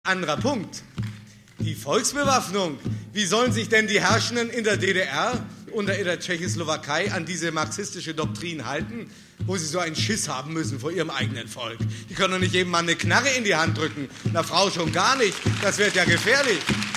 Anderer Punkt. Die Volksbewaffnung. Wie sollen sich denn die Herrschenden in der DDR und in der Tschechoslowakei an diese marxistische Doktrin halten, wo sie so einen Schiss haben müssen vor ihrem eigenen Volk? Die können doch nicht jedem Mann eine Knarre in die Hand drücken. Einer Frau schon gar nicht. Das wird ja gefährlich.